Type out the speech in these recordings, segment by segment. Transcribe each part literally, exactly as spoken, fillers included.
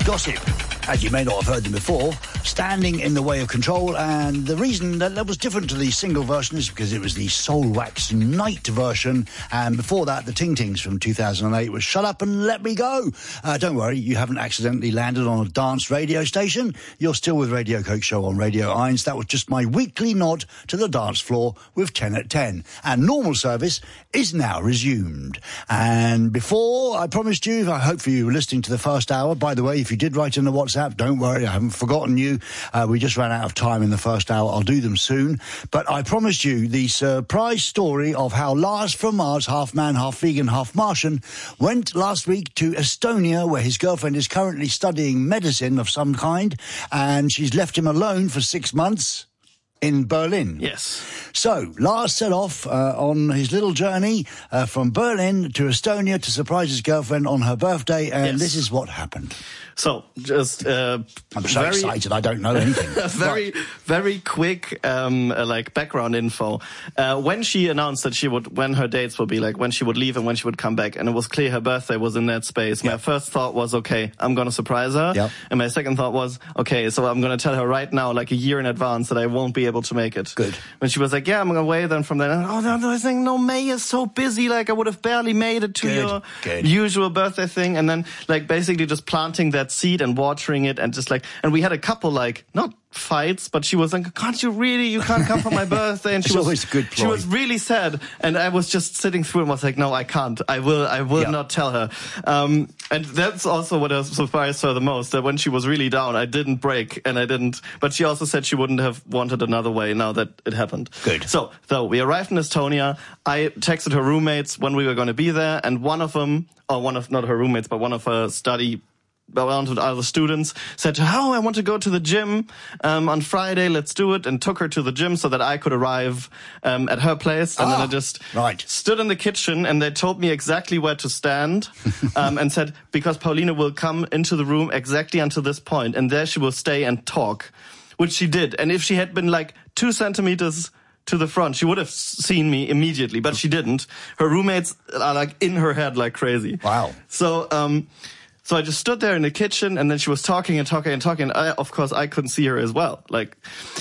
gossip. As you may not have heard them before, Standing in the Way of Control, and the reason that that was different to the single version is because it was the Soulwax Night version, and before that, the Ting Tings from two thousand eight was Shut Up and Let Me Go. Uh, don't worry, you haven't accidentally landed on a dance radio station. You're still with Radio Coke Show on Radio Eins. That was just my weekly nod to the dance floor with ten at ten. And normal service is now resumed. And before, I promised you, I hope you were listening to the first hour. By the way, if you did write in the WhatsApp, don't worry, I haven't forgotten you. Uh, we just ran out of time in the first hour. I'll do them soon. But I promised you the surprise story of how Lars from Mars, half man, half vegan, half Martian, went last week to Estonia, where his girlfriend is currently studying medicine of some kind, and she's left him alone for six months. In Berlin. Yes. So, Lars set off uh, on his little journey uh, from Berlin to Estonia to surprise his girlfriend on her birthday, and yes. This is what happened. So, just... Uh, I'm so very, excited, I don't know anything. very, right. very quick, um, uh, like, background info. Uh, when she announced that she would, when her dates would be, like, when she would leave and when she would come back, and it was clear her birthday was in that space, yep. My first thought was, okay, I'm gonna surprise her. Yep. And my second thought was, okay, so I'm gonna tell her right now, like a year in advance, that I won't be able to make it. Good. When she was like, yeah, I'm away then from then. Oh, no, I was saying, no, May is so busy. Like, I would have barely made it to Good. your Good. usual birthday thing. And then, like, basically just planting that seed and watering it and just like, and we had a couple, like, not fights, but she was like, can't you really, you can't come for my birthday? And she it's was always a good ploy. She was really sad. And I was just sitting through and was like, no, I can't. I will, I will yeah. not tell her. Um, and that's also what has surprised her the most, that when she was really down, I didn't break and I didn't, but she also said she wouldn't have wanted another way now that it happened. Good. So, though, we arrived in Estonia. I texted her roommates when we were going to be there, and one of them, or one of, not her roommates, but one of her study around with other students, said to her, oh, I want to go to the gym um, on Friday, let's do it, and took her to the gym so that I could arrive um, at her place. And ah, then I just right. stood in the kitchen, and they told me exactly where to stand um, and said, because Paulina will come into the room exactly until this point, and there she will stay and talk, which she did. And if she had been like two centimeters to the front, she would have seen me immediately, but she didn't. Her roommates are like in her head like crazy. Wow. So, um... So I just stood there in the kitchen, and then she was talking and talking and talking. And I, of course, I couldn't see her as well. Like,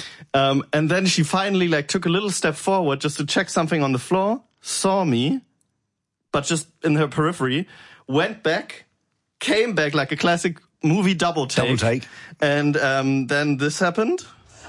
um, and then she finally like took a little step forward just to check something on the floor, saw me, but just in her periphery, went back, came back like a classic movie double take. Double take. And um, then this happened.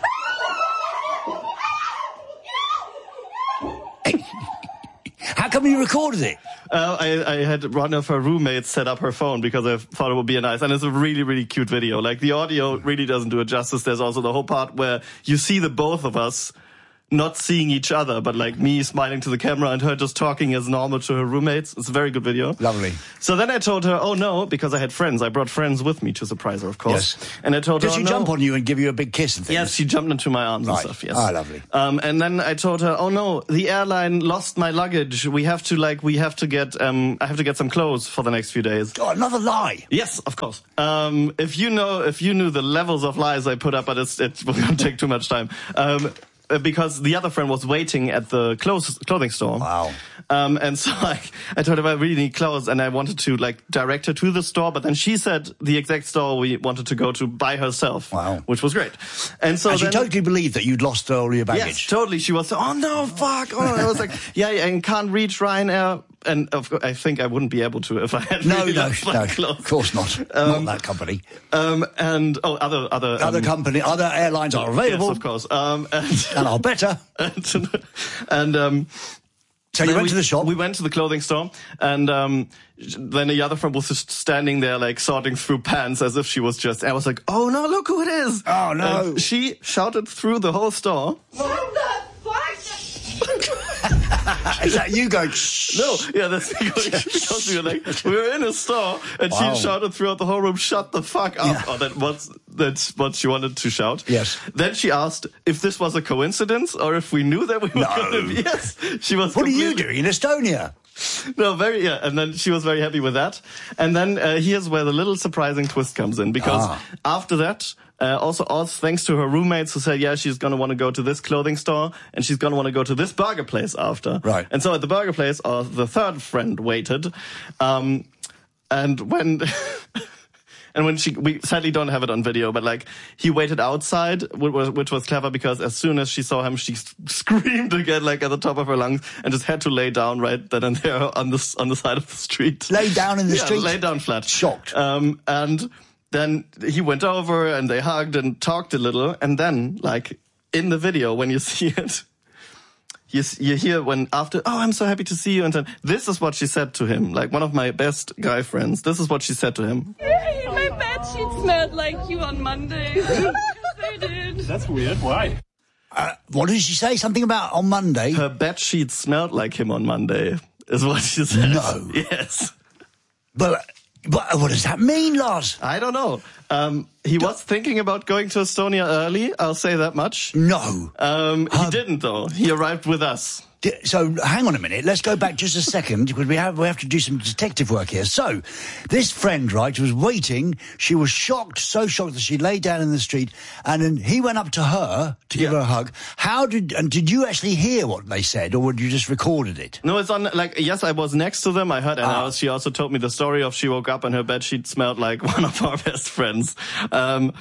How come you recorded it? Uh, I, I had one of her roommates set up her phone because I thought it would be a nice, and it's a really, really cute video. Like, the audio really doesn't do it justice. There's also the whole part where you see the both of us not seeing each other, but like me smiling to the camera and her just talking as normal to her roommates. It's a very good video. Lovely. So then I told her, oh no, because I had friends. I brought friends with me to surprise her, of course. Yes. And I told Did her, she oh, jump no. on you and give you a big kiss and things? Yes, she jumped into my arms right. and stuff, yes. Ah, lovely. Um, and then I told her, oh no, the airline lost my luggage. We have to like, we have to get, um, I have to get some clothes for the next few days. Oh, another lie. Yes, of course. Um, if you know, if you knew the levels of lies I put up, but it's, it will not take too much time. Um, because the other friend was waiting at the clothes, clothing store. Wow. Um, and so I, I told her I really need clothes, and I wanted to like direct her to the store, but then she said the exact store we wanted to go to by herself. Wow. Which was great. And so and then, she totally believed that you'd lost all your baggage. Yes, totally. She was, oh no, fuck. Oh, I was like, yeah, I can't reach Ryanair. And of course, I think I wouldn't be able to if I had no, really no, no, no, of course not. Um, not that company. Um, and oh, other other other um, company, other airlines are available. Yes, of course. Um, and, and are better. And, and um, so you went we, to the shop. We went to the clothing store, and um, then the other friend was just standing there, like sorting through pants as if she was just. I was like, "Oh no, look who it is!" Oh no! And she shouted through the whole store. What the fuck? Is that you going? Shh. No, yeah, that's because we were like we were in a store, and wow. she shouted throughout the whole room, "Shut the fuck up!" Yeah. Oh, that was that's what she wanted to shout. Yes. Then she asked if this was a coincidence or if we knew that we were no. going to be. Yes, she was. What are you doing in Estonia? No, very, yeah. And then she was very happy with that. And then uh, here's where the little surprising twist comes in, because ah. after that, uh, also all thanks to her roommates who said, yeah, she's going to want to go to this clothing store and she's going to want to go to this burger place after. Right. And so at the burger place, uh, the third friend waited. Um, and when... And when she, we sadly don't have it on video, but like he waited outside, which was, which was clever because as soon as she saw him, she screamed again, like at the top of her lungs, and just had to lay down right then and there on the on the side of the street. Lay down in the yeah, street. Lay down flat. Shocked. Um, and then he went over and they hugged and talked a little, and then like in the video when you see it. You, you hear when after, oh, I'm so happy to see you. And then this is what she said to him. Like one of my best guy friends. This is what she said to him. Hey, my bedsheet smelled like you on Monday. Yes, they did. That's weird. Why? Uh, what did she say? Something about on Monday? Her bedsheet smelled like him on Monday, is what she said. No. Yes. But, but what does that mean, Lars? I don't know. Um, he D- was thinking about going to Estonia early, I'll say that much. No. Um, he um, didn't, though. He arrived with us. So hang on a minute. Let's go back just a second because we have we have to do some detective work here. So this friend, right, was waiting. She was shocked, so shocked that she lay down in the street, and then he went up to her to give yeah. her a hug. How did and did you actually hear what they said, or did you just recorded it? No, it's on. Like yes, I was next to them. I heard, and ah. she also told me the story of she woke up and her bedsheet smelled like one of our best friends. Um,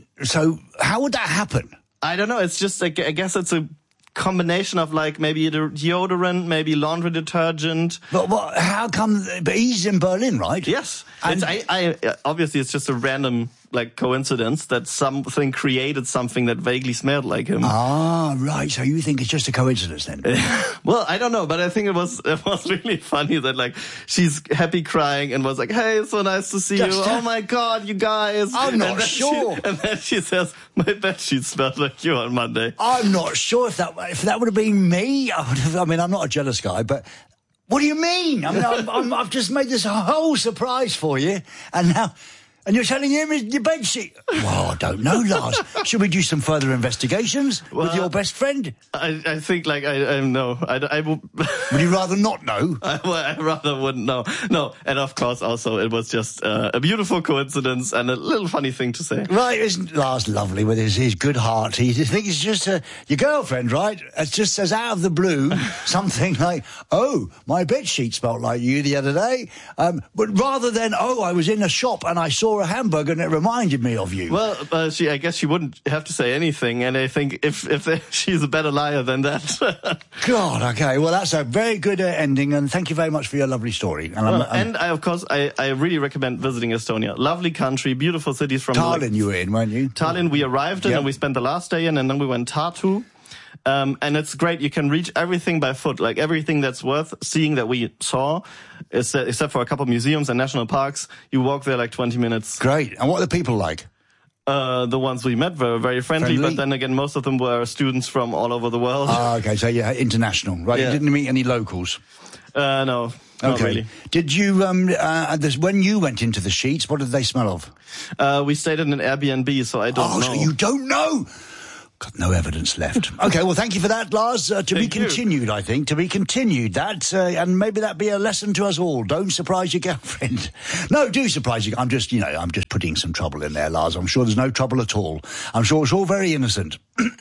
so how would that happen? I don't know. It's just like I guess it's a combination of like maybe deodorant, maybe laundry detergent. But what? How come? But he's in Berlin, right? Yes. And it's, I, I obviously it's just a random like coincidence that something created something that vaguely smelled like him. Ah, right. So you think it's just a coincidence then? Well, I don't know, but I think it was it was really funny that like she's happy crying and was like, "Hey, so nice to see Just, you. Oh my God, you guys." I'm not and sure. She, and then she says, "My bedsheet smelled like you on Monday." I'm not sure if that if that would have been me. I, would have, I mean, I'm not a jealous guy, but. What do you mean? I mean, I'm, I'm, I've just made this whole surprise for you, and now, and you're telling him your bedsheet. Well, I don't know, Lars. Should we do some further investigations well, with your best friend? I, I think, like, I, I know. I, I will. Would you rather not know? I, well, I rather wouldn't know. No, and of course, also, it was just uh, a beautiful coincidence and a little funny thing to say. Right, isn't Lars lovely with his, his good heart? He thinks it's just uh, your girlfriend, right? It just says out of the blue something like, "Oh, my bedsheet smelled like you the other day," um, but rather than, "Oh, I was in a shop and I saw a hamburger and it reminded me of you." Well, uh, she, I guess she wouldn't have to say anything, and I think if if they, she's a better liar than that. God, okay, well that's a very good uh, ending, and thank you very much for your lovely story. And, well, I'm, I'm, and I, of course, I, I really recommend visiting Estonia. Lovely country, beautiful cities. From Tallinn, like, you were in, weren't you? Tallinn, we arrived in, yep. and we spent the last day in, and then we went Tartu. Um, and it's great. You can reach everything by foot, like everything that's worth seeing that we saw, except for a couple of museums and national parks. You walk there like twenty minutes. Great. And what are the people like? Uh, the ones we met were very friendly, friendly, but then again, most of them were students from all over the world. Ah, okay, so yeah, international, right? Yeah. You didn't meet any locals? Uh, no, not okay. really. Did you, um, uh, this, when you went into the sheets, what did they smell of? Uh, we stayed in an Airbnb, so I don't oh, know. Oh, so you don't know? Got no evidence left. Okay, well, thank you for that, Lars. Uh, to thank be continued, you. I think. To be continued, that, uh, and maybe that be a lesson to us all. Don't surprise your girlfriend. No, do surprise you. I'm just, you know, I'm just putting some trouble in there, Lars. I'm sure there's no trouble at all. I'm sure it's all very innocent.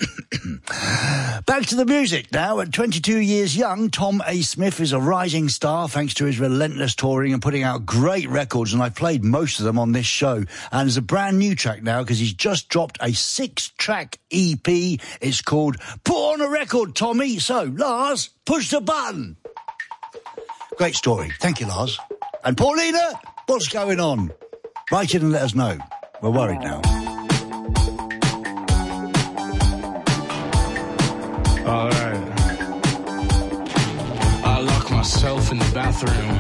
Back to the music now. At twenty-two years young, Tom A. Smith is a rising star thanks to his relentless touring and putting out great records, and I've played most of them on this show. And there's a brand new track now because he's just dropped a six-track E P. It's called Put On a Record, Tommy. So, Lars, push the button. Great story. Thank you, Lars. And Paulina, what's going on? Write in and let us know. We're worried now. All right. I lock myself in the bathroom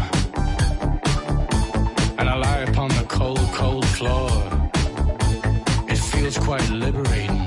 and I lie upon the cold, cold floor. It feels quite liberating.